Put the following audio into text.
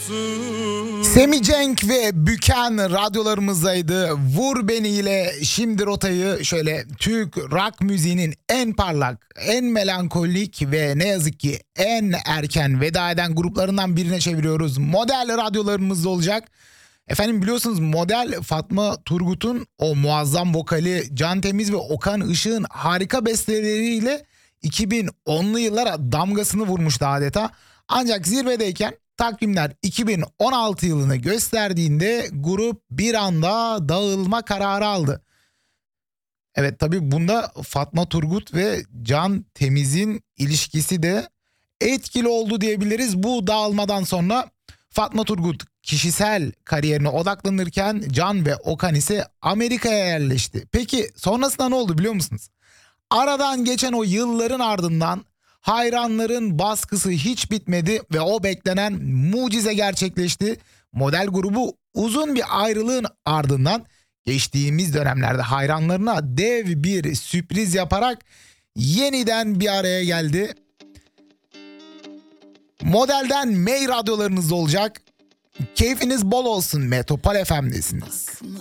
Semih Cenk ve Büken radyolarımızdaydı. Vur Beni ile şimdi rotayı şöyle Türk rock müziğinin en parlak, en melankolik ve ne yazık ki en erken veda eden gruplarından birine çeviriyoruz. Model radyolarımızda olacak. Efendim biliyorsunuz Model Fatma Turgut'un o muazzam vokali, Can Temiz ve Okan Işık'ın harika besteleriyle 2010'lu yıllara damgasını vurmuştu adeta. Ancak zirvedeyken takvimler 2016 yılını gösterdiğinde grup bir anda dağılma kararı aldı. Evet tabii bunda Fatma Turgut ve Can Temiz'in ilişkisi de etkili oldu diyebiliriz. Bu dağılmadan sonra Fatma Turgut kişisel kariyerine odaklanırken Can ve Okan ise Amerika'ya yerleşti. Peki sonrasında ne oldu biliyor musunuz? Aradan geçen o yılların ardından hayranların baskısı hiç bitmedi ve o beklenen mucize gerçekleşti. Model grubu uzun bir ayrılığın ardından geçtiğimiz dönemlerde hayranlarına dev bir sürpriz yaparak yeniden bir araya geldi. Modelden May radyolarınızda olacak. Keyfiniz bol olsun, Metropol FM'desiniz.